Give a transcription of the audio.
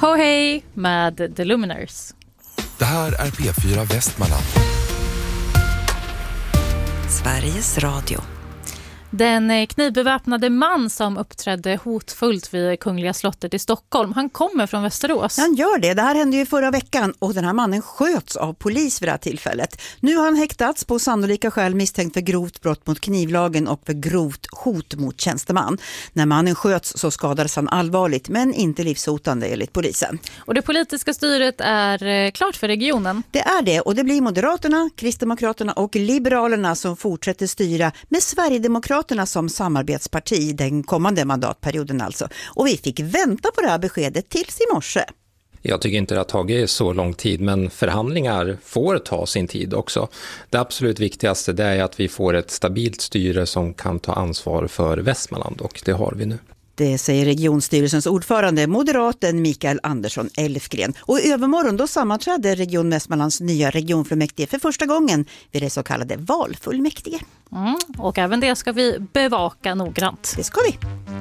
Ho hej med The Luminers. Det här är P4 Västmanland. Sveriges Radio. Den knivbeväpnade man som uppträdde hotfullt vid Kungliga slottet i Stockholm, han kommer från Västerås. Han gör det. Det här hände ju förra veckan och den här mannen sköts av polis vid det här tillfället. Nu har han häktats på sannolika skäl misstänkt för grovt brott mot knivlagen och för grovt hot mot tjänsteman. När mannen sköts så skadades han allvarligt men inte livshotande enligt polisen. Och det politiska styret är klart för regionen. Det är det och det blir Moderaterna, Kristdemokraterna och Liberalerna som fortsätter styra med Sverigedemokraterna som samarbetsparti den kommande mandatperioden alltså. Och vi fick vänta på det här beskedet tills i morse. Jag tycker inte det har tagit så lång tid, men förhandlingar får ta sin tid också. Det absolut viktigaste det är att vi får ett stabilt styre som kan ta ansvar för Västmanland och det har vi nu. Det säger regionstyrelsens ordförande, moderaten Mikael Andersson Elfgren. Och i övermorgon då sammanträder Region Västmanlands nya regionfullmäktige för första gången vid det så kallade valfullmäktige. Och även det ska vi bevaka noggrant. Det ska vi.